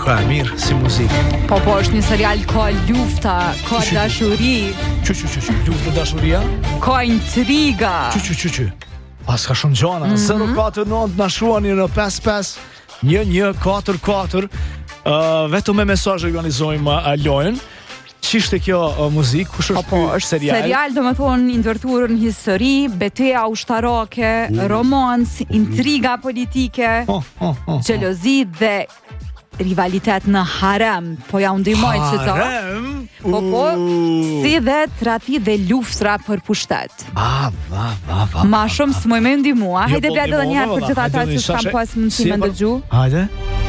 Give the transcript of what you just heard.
ka e mirë si muzikë. Po është një serial ka lufta, ka dashuri. Luftë dashuria? Ka intriga. Pas ka shumë gjana. 049 na shruani në 55 1144. Vetëm me mesazh organizojmë lojën. Ç'ishte kjo muzikë? Kush është është serial, domethënë i ndërtuar në histori, betejë ushtarake, romans, intriga politike, xhelozi dhe rivalitet në harem. Po ja u ndihmoj çeto. Harem? Po, si dhe tradhti dhe luftra për pushtet. Ma shumë s'moj me ndihmua. Hajde bletë edhe një herë për gjithë ata që s'kam pas mundësi me ndëgju. Hajde.